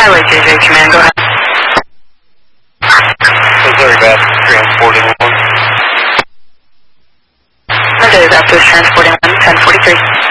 Highway JJ Command, go ahead. Missouri Baptist transporting one. Missouri Baptist transporting 1, 1043.